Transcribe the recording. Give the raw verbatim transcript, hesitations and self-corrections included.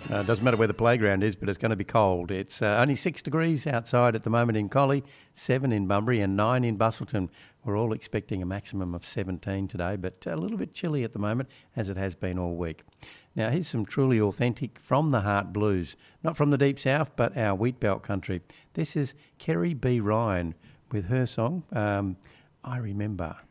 Uh, doesn't matter where the playground is, but it's going to be cold. It's uh, only six degrees outside at the moment in Collie, seven in Bunbury and nine in Bustleton. We're all expecting a maximum of seventeen today, but a little bit chilly at the moment, as it has been all week. Now, here's some truly authentic From the Heart blues. Not from the Deep South, but our wheat belt country. This is Kerry B. Ryan with her song, um, I Remember.